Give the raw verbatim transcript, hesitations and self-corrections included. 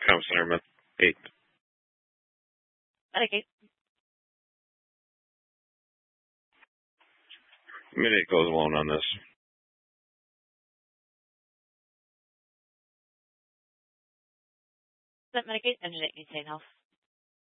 Counselor eight. Mitigate. Mitigate goes alone on this. Mitigate, engine eight, maintain health.